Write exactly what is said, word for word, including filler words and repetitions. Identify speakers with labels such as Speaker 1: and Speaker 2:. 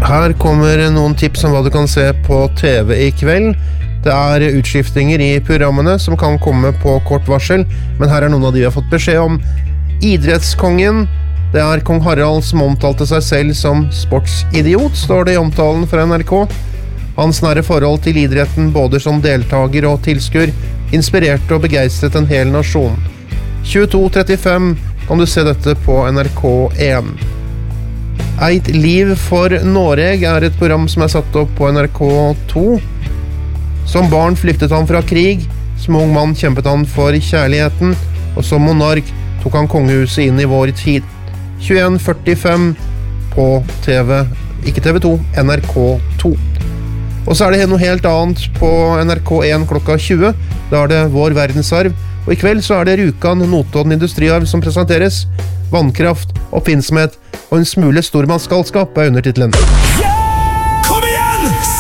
Speaker 1: Her kommer noen tips om hva du kan se på T V i kveld. Det er utskiftinger i programmene som kan komme på kort varsel, men her er noen av de vi har fått beskjed om. Idrettskongen, det er kong Harald som omtalte seg selv som sportsidiot, står det i omtalen fra N R K. Hans nære forhold til idretten, både som deltager og tilskuer, inspirerte og begeistret en hel nasjon. tjueto trettifem kan du se dette på N R K én. Eit liv for Noreg er et program som er satt opp på N R K to. Som barn flyktet han fra krig, som ung mann kjempet han for kjærligheten, og som monark tok han kongehuset inn i vår tid. tjueen førtifem på T V, ikke T V to, N R K to. Og så er det noe helt annet på N R K én klokka tjue, da er det Vår verdensarv, og i kveld så er det Rjukan Notodden industriarv som presenteres. Vannkraft, oppfinnsomhet og en smule stormannsgalskap er undertitlen.